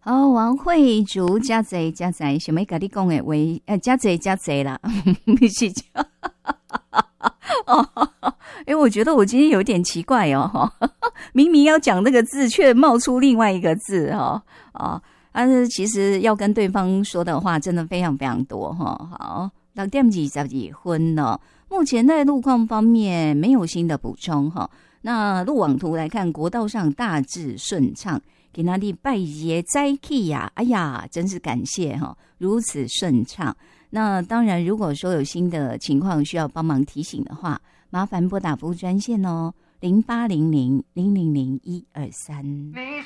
好，王慧竹加贼，想要跟你讲的话，加贼啦，不是这样。哦，我觉得我今天有点奇怪哦，明明要讲那个字，却冒出另外一个字哦，但是其实要跟对方说的话，真的非常非常多哈。好，6点22分了，目前在路况方面没有新的补充哈。那路网图来看，国道上大致顺畅。给那里拜爷斋气呀，哎呀，真是感谢哈，如此顺畅。那当然，如果说有新的情况需要帮忙提醒的话，麻烦拨打服务专线哦，0800000123。